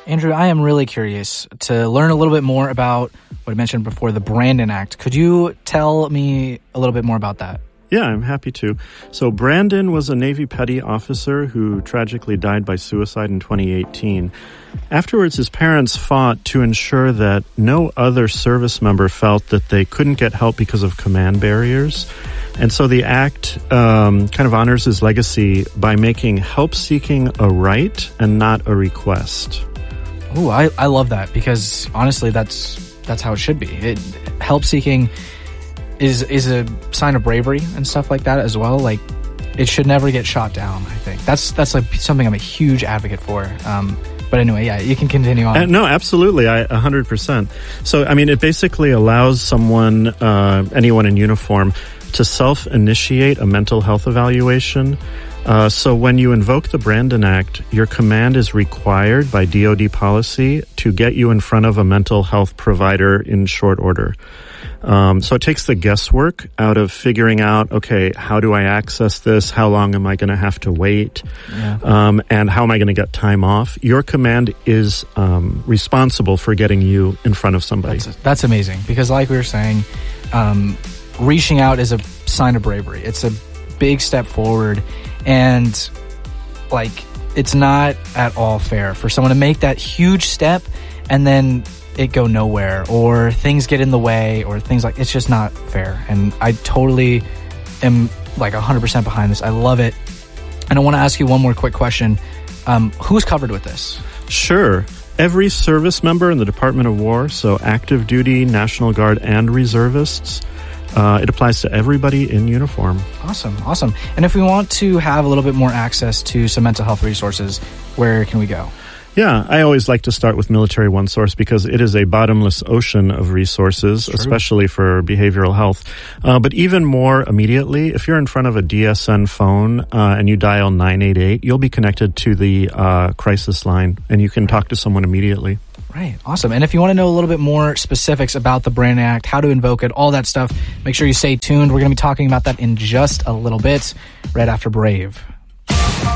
Andrew, I am really curious to learn a little bit more about what I mentioned before, the Brandon Act. Could you tell me a little bit more about that? Yeah, I'm happy to. So Brandon was a Navy petty officer who tragically died by suicide in 2018. Afterwards, his parents fought to ensure that no other service member felt that they couldn't get help because of command barriers. And so the act kind of honors his legacy by making help seeking a right and not a request. Ooh, I love that, because honestly, that's how it should be. Help seeking is a sign of bravery and stuff like that as well. Like, it should never get shot down, I think. That's like something I'm a huge advocate for. But anyway, yeah, you can continue on. No, absolutely, 100%. So, I mean, it basically allows someone, anyone in uniform, to self-initiate a mental health evaluation. So when you invoke the Brandon Act, your command is required by DoD policy to get you in front of a mental health provider in short order. So it takes the guesswork out of figuring out, okay, how do I access this? How long am I going to have to wait? Yeah. And how am I going to get time off? Your command is responsible for getting you in front of somebody. That's amazing, because like we were saying, reaching out is a sign of bravery. It's a big step forward, and like, it's not at all fair for someone to make that huge step and then it go nowhere, or things get in the way, or things like, it's just not fair. And I totally am like 100% behind this. I love it. And I want to ask you one more quick question. Who's covered with this? Sure. Every service member in the Department of War, so active duty, National Guard, and reservists. It applies to everybody in uniform. Awesome. And if we want to have a little bit more access to some mental health resources, where can we go? Yeah, I always like to start with Military OneSource because it is a bottomless ocean of resources, True. Especially for behavioral health. But even more immediately, if you're in front of a DSN phone and you dial 988, you'll be connected to the crisis line, and you can talk to someone immediately. Right. Awesome. And if you want to know a little bit more specifics about the Brandon Act, how to invoke it, all that stuff, make sure you stay tuned. We're going to be talking about that in just a little bit, right after Brave.